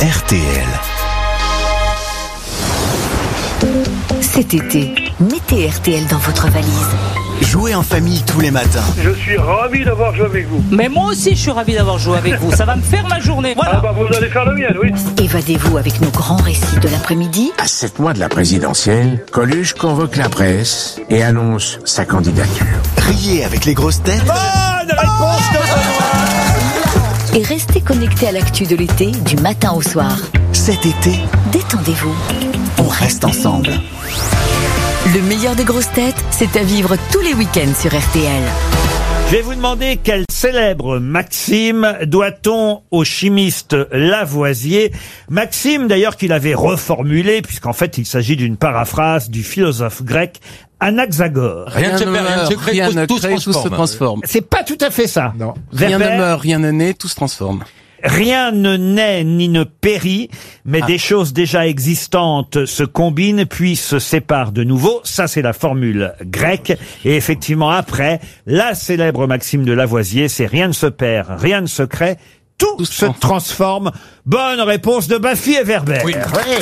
RTL. Cet été, mettez RTL dans votre valise. Jouez en famille tous les matins. Je suis ravi d'avoir joué avec vous. Mais moi aussi, je suis ravi d'avoir joué avec vous. Ça va me faire ma journée. Voilà. Ah bah vous allez faire le mien, oui. Évadez-vous avec nos grands récits de l'après-midi. À 7 mois de la présidentielle, Coluche convoque la presse et annonce sa candidature. Riez avec les grosses têtes. Bonne réponse de Benoît. Et restez connectés à l'actu de l'été, du matin au soir. Cet été, Détendez-vous. on reste ensemble. Le meilleur des grosses têtes, c'est à vivre tous les week-ends sur RTL. Je vais vous demander quel célèbre maxime doit-on au chimiste Lavoisier. Maxime d'ailleurs qu'il avait reformulé, puisqu'en fait il s'agit d'une paraphrase du philosophe grec Anaxagore. Rien ne se perd, rien ne se crée, tout se transforme. C'est pas tout à fait ça. Non. Rien Weber, ne meurt, rien ne naît, tout se transforme. rien ne naît ni ne périt, mais des choses déjà existantes se combinent puis se séparent de nouveau. Ça, c'est la formule grecque. Et effectivement, après, la célèbre maxime de Lavoisier, c'est rien ne se perd, rien ne se crée, tout se transforme. Bonne réponse de Baffy et Weber. Oui.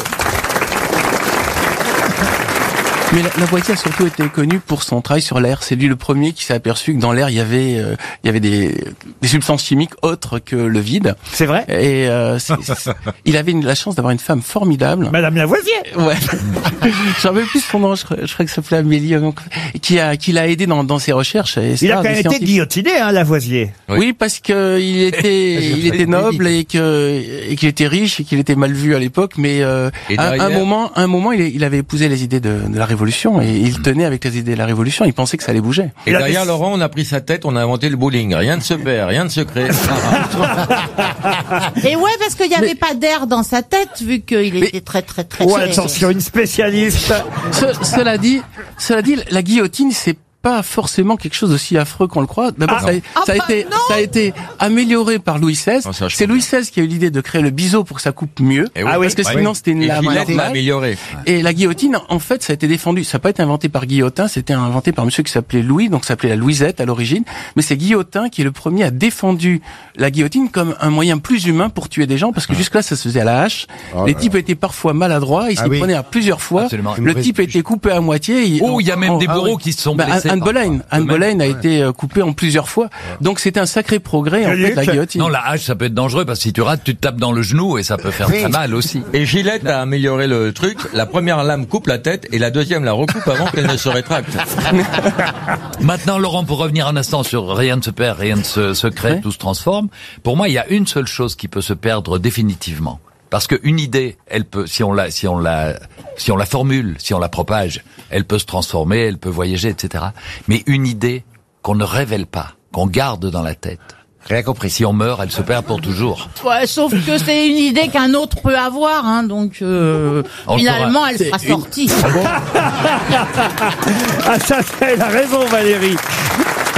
Mais Lavoisier a surtout été connu pour son travail sur l'air. C'est lui le premier qui s'est aperçu que dans l'air il y avait des substances chimiques autres que le vide. C'est vrai? Et il avait la chance d'avoir une femme formidable. Madame Lavoisier. Ouais. J'en veux plus son nom. Je crois que ça s'appelait Amélie, qui l'a aidé dans ses recherches. Il a quand même été guillotiné, hein, Lavoisier. Oui, parce que il était noble et qu'il était riche et qu'il était mal vu à l'époque. Mais à un moment, il avait épousé les idées de la Révolution et il tenait avec les idées de la Révolution. Il pensait que ça allait bouger. Et derrière, Laurent, on a pris sa tête, on a inventé le bowling. Rien ne se perd, rien ne se crée. Et ouais, parce qu'il n'y avait pas d'air dans sa tête, vu qu'il était très Ouais, attention, une spécialiste. Cela dit, la guillotine, c'est pas forcément quelque chose d'aussi affreux qu'on le croit. D'abord, ça a été amélioré par Louis XVI. C'est Louis XVI qui a eu l'idée de créer le biseau pour que ça coupe mieux. Parce que sinon, c'était une lame normale. amélioré. Et la guillotine, en fait, ça a été défendu. Ça n'a pas été inventé par Guillotin, c'était inventé par monsieur qui s'appelait Louis, donc ça s'appelait la Louisette à l'origine. Mais c'est Guillotin qui est le premier à défendu la guillotine comme un moyen plus humain pour tuer des gens, parce que jusque-là, ça se faisait à la hache. Les types étaient parfois maladroits, ils s'y prenaient à plusieurs fois. Absolument. Le type a été coupé à moitié. Il y a même des bourreaux qui se sont blessés. Anne Boleyn a été coupée en plusieurs fois. Donc c'était un sacré progrès, en fait, la guillotine. Non, la hache, ça peut être dangereux parce que si tu rates, tu te tapes dans le genou et ça peut faire très mal aussi. Et Gillette a amélioré le truc. La première lame coupe la tête et la deuxième la recoupe avant qu'elle ne se rétracte. Maintenant, Laurent, pour revenir un instant sur rien ne se perd, rien ne se crée, tout se transforme. Pour moi, il y a une seule chose qui peut se perdre définitivement. Parce qu'une idée, elle peut, si on la formule, si on la propage, elle peut se transformer, elle peut voyager, etc. Mais une idée qu'on ne révèle pas, qu'on garde dans la tête. Rien compris. Si on meurt, elle se perd pour toujours. Ouais, sauf que c'est une idée qu'un autre peut avoir, hein, donc finalement, elle sera sortie. Ah, ça, elle a raison, Valérie.